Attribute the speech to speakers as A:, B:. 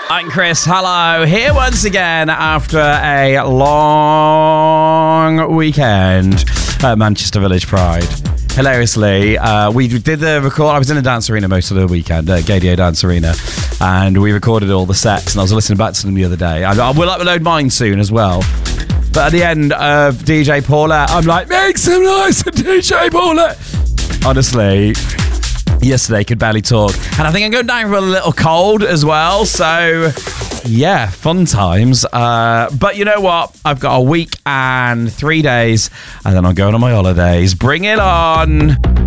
A: I'm Chris. Hello. Here once again after a long weekend at Manchester Village Pride. Hilariously, we did the record. I was in a dance arena most of the weekend, Gadio Dance Arena, and we recorded all the sets, and I was listening back to them the other day. I will upload mine soon as well. But at the end of DJ Paulette, I'm like, make some noise for DJ Paulette. Honestly, yesterday could barely talk. And I think I'm going down for a little cold as well. So, yeah, fun times. But you know what? I've got a week and 3 days, and then I'm going on my holidays. Bring it on.